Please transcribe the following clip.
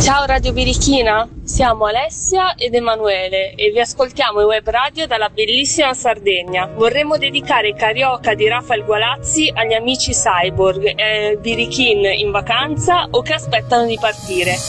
Ciao Radio Birichina, siamo Alessia ed Emanuele e vi ascoltiamo in web radio dalla bellissima Sardegna. Vorremmo dedicare Carioca di Rafael Gualazzi agli amici cyborg, Birichin in vacanza o che aspettano di partire.